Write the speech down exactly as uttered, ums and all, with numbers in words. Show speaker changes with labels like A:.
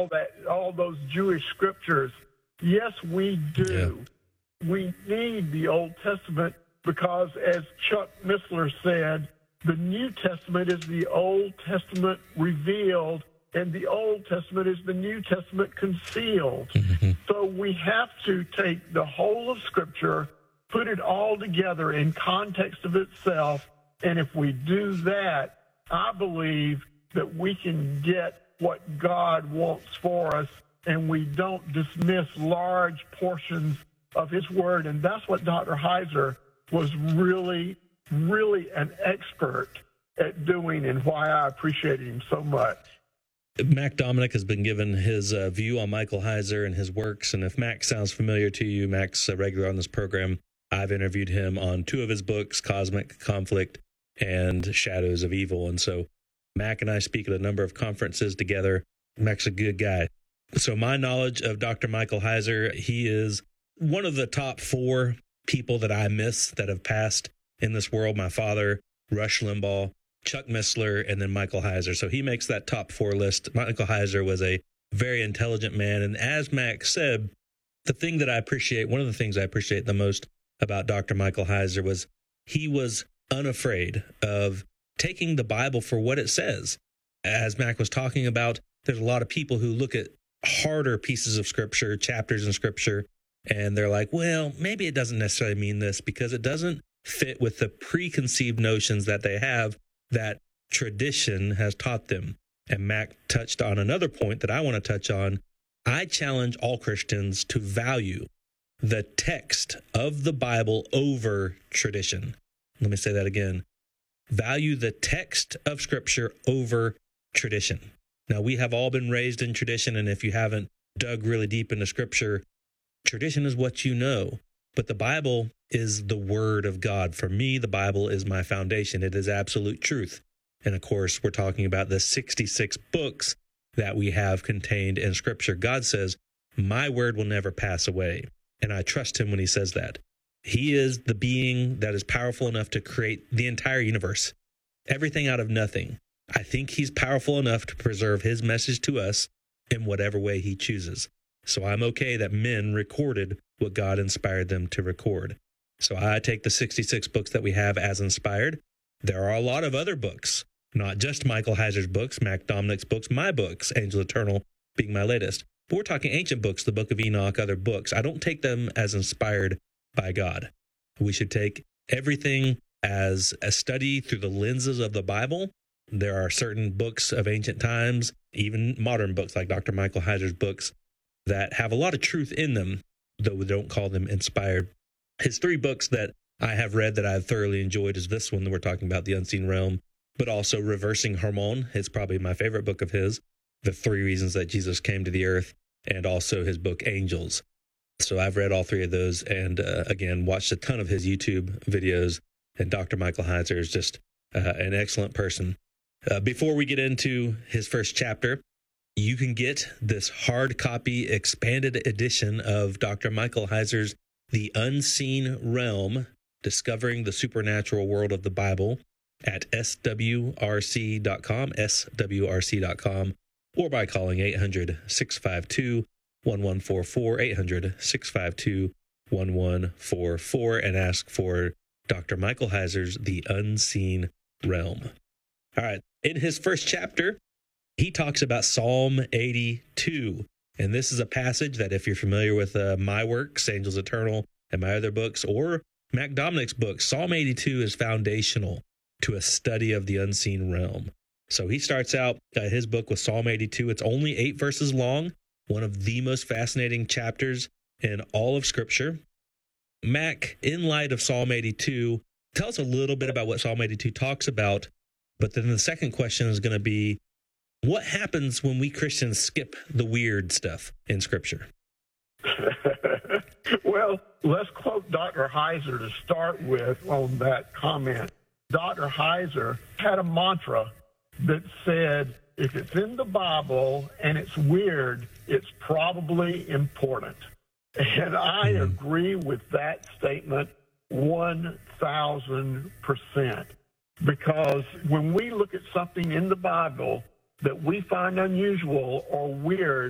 A: all that, all those Jewish scriptures. Yes, we do. Yeah. We need the Old Testament because, as Chuck Missler said, the New Testament is the Old Testament revealed, and the Old Testament is the New Testament concealed. Mm-hmm. So we have to take the whole of Scripture, put it all together in context of itself, and if we do that, I believe that we can get what God wants for us, and we don't dismiss large portions of His Word. And that's what Doctor Heiser was really, really an expert at doing, and why I appreciated him so much.
B: Mac Dominic has been given his uh, view on Michael Heiser and his works, and if Mac sounds familiar to you, Mac's a regular on this program. I've interviewed him on two of his books, Cosmic Conflict and Shadows of Evil, and so Mac and I speak at a number of conferences together. Mac's a good guy. So my knowledge of Doctor Michael Heiser, he is one of the top four people that I miss that have passed in this world. My father, Rush Limbaugh, Chuck Missler, and then Michael Heiser. So he makes that top four list. Michael Heiser was a very intelligent man. And as Mac said, the thing that I appreciate, one of the things I appreciate the most about Doctor Michael Heiser was he was unafraid of taking the Bible for what it says. As Mac was talking about, there's a lot of people who look at harder pieces of Scripture, chapters in Scripture, and they're like, well, maybe it doesn't necessarily mean this because it doesn't fit with the preconceived notions that they have that tradition has taught them. And Mac touched on another point that I want to touch on. I challenge all Christians to value the text of the Bible over tradition. Let me say that again. Value the text of Scripture over tradition. Now, we have all been raised in tradition, and if you haven't dug really deep into Scripture, tradition is what you know. But the Bible is the Word of God. For me, the Bible is my foundation. It is absolute truth. And of course, we're talking about the sixty-six books that we have contained in Scripture. God says, my word will never pass away. And I trust him when he says that. He is the being that is powerful enough to create the entire universe, everything out of nothing. I think he's powerful enough to preserve his message to us in whatever way he chooses. So I'm okay that men recorded what God inspired them to record. So I take the sixty-six books that we have as inspired. There are a lot of other books, not just Michael Heiser's books, Mac Dominic's books, my books, Angel Eternal being my latest. But we're talking ancient books, the Book of Enoch, other books. I don't take them as inspired by God. We should take everything as a study through the lenses of the Bible. There are certain books of ancient times, even modern books like Doctor Michael Heiser's books, that have a lot of truth in them, though we don't call them inspired. His three books that I have read that I've thoroughly enjoyed is this one that we're talking about, The Unseen Realm, but also Reversing Hormone. It's probably my favorite book of his, The Three Reasons That Jesus Came to the Earth, and also his book, Angels. So I've read all three of those and, uh, again, watched a ton of his YouTube videos. And Doctor Michael Heiser is just uh, an excellent person. Uh, before we get into his first chapter, you can get this hard copy expanded edition of Doctor Michael Heiser's The Unseen Realm, Discovering the Supernatural World of the Bible at S W R C dot com, S W R C dot com, or by calling eight hundred, six five two, one one four four, eight hundred, six five two, one one four four, and ask for Doctor Michael Heiser's The Unseen Realm. All right. In his first chapter, he talks about Psalm eighty-two. And this is a passage that if you're familiar with uh, my works, Angels Eternal, and my other books, or Mac Dominic's book, Psalm eighty-two is foundational to a study of the unseen realm. So he starts out uh, his book with Psalm eighty-two. It's only eight verses long, one of the most fascinating chapters in all of Scripture. Mac, in light of Psalm eighty-two, tell us a little bit about what Psalm eighty-two talks about. But then the second question is going to be, what happens when we Christians skip the weird stuff in Scripture?
A: Well, let's quote Doctor Heiser to start with on that comment. Doctor Heiser had a mantra that said, if it's in the Bible and it's weird, it's probably important. And I mm-hmm. agree with that statement one thousand percent. Because when we look at something in the Bible that we find unusual or weird,